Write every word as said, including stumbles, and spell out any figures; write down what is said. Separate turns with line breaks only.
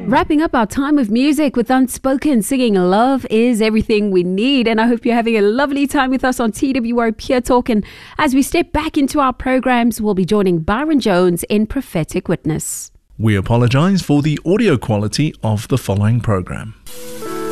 Wrapping up our time with music with Unspoken, singing Love is Everything We Need. And I hope you're having a lovely time with us on T W O Pure Talk. And as we step back into our programs, we'll be joining Byron Jones in Prophetic Witness.
We apologize for the audio quality of the following program.